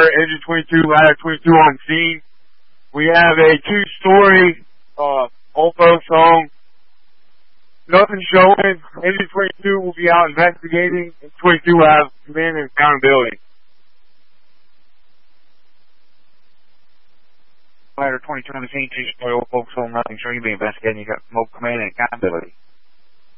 Engine 22, Ladder 22 on scene. We have a 2-story, old folks home. Nothing showing. Engine 22 will be out investigating, and 22 will have command and accountability. Ladder 22 on the scene, 2-story old folks home, nothing showing. You'll be investigating. You got no command and accountability.